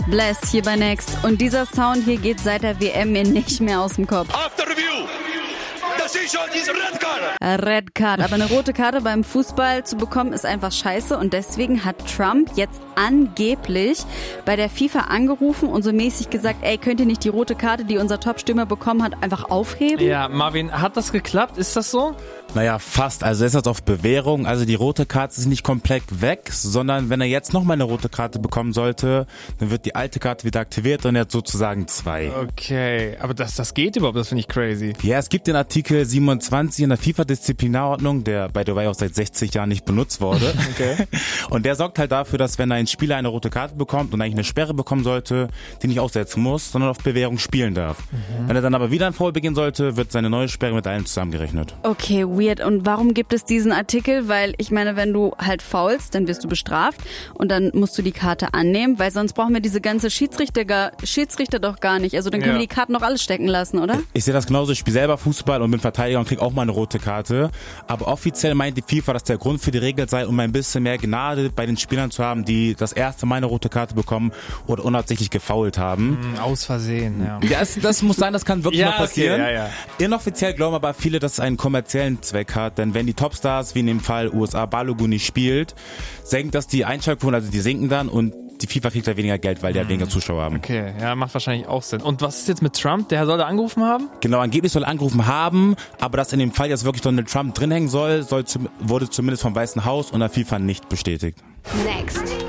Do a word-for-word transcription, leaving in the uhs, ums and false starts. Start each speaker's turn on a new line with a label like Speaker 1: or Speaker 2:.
Speaker 1: Bless hier bei Next. Und dieser Sound hier geht seit der W M mir nicht mehr aus dem Kopf.
Speaker 2: After review, decision is red card.
Speaker 1: Red Card. Aber eine rote Karte beim Fußball zu bekommen ist einfach scheiße. Und deswegen hat Trump jetzt angeblich bei der FIFA angerufen und so mäßig gesagt, ey, könnt ihr nicht die rote Karte, die unser Top-Stürmer bekommen hat, einfach aufheben?
Speaker 3: Ja, Marvin, hat das geklappt? Ist das so?
Speaker 4: Naja, fast. Also er ist jetzt auf Bewährung. Also die rote Karte ist nicht komplett weg, sondern wenn er jetzt nochmal eine rote Karte bekommen sollte, dann wird die alte Karte wieder aktiviert und er hat sozusagen zwei.
Speaker 3: Okay, aber das, das geht überhaupt, das finde ich crazy.
Speaker 4: Ja, es gibt den Artikel siebenundzwanzig in der FIFA-Disziplinarordnung, der by the way auch seit sechzig Jahren nicht benutzt wurde.
Speaker 3: Okay.
Speaker 4: Und der sorgt halt dafür, dass wenn ein Spieler eine rote Karte bekommt und eigentlich eine Sperre bekommen sollte, die nicht aussetzen muss, sondern auf Bewährung spielen darf. Mhm. Wenn er dann aber wieder ein Foul begehen sollte, wird seine neue Sperre mit allen zusammengerechnet.
Speaker 1: Okay, weird. Und warum gibt es diesen Artikel? Weil ich meine, wenn du halt faulst, dann wirst du bestraft und dann musst du die Karte annehmen, weil sonst brauchen wir diese ganze Schiedsrichter, gar, Schiedsrichter doch gar nicht. Also dann können
Speaker 3: Ja.
Speaker 1: wir die Karten doch alles stecken lassen, oder?
Speaker 4: Ich sehe das genauso, ich spiele selber Fußball und bin Verteidiger und kriege auch mal eine rote Karte. Aber offiziell meint die FIFA, dass der Grund für die Regel sei, um ein bisschen mehr Gnade bei den Spielern zu haben, die das erste Mal eine rote Karte bekommen oder unabsichtlich gefoult haben.
Speaker 3: Aus Versehen, ja.
Speaker 4: Ja, das, das muss sein, das kann wirklich
Speaker 3: Ja,
Speaker 4: mal passieren.
Speaker 3: okay, ja, ja.
Speaker 4: Inoffiziell glauben aber viele, dass es einen kommerziellen Zweck hat, denn wenn die Topstars, wie in dem Fall U S A, Balogun nicht spielt, senkt das die Einschaltquoten, also die sinken dann und die FIFA kriegt da weniger Geld, weil die halt weniger Zuschauer haben.
Speaker 3: Okay, ja, macht wahrscheinlich auch Sinn. Und was ist jetzt mit Trump? Der soll da angerufen haben?
Speaker 4: Genau, angeblich soll er angerufen haben, aber dass in dem Fall jetzt wirklich Donald Trump drin hängen soll, soll zum, wurde zumindest vom Weißen Haus und der FIFA nicht bestätigt.
Speaker 5: Next.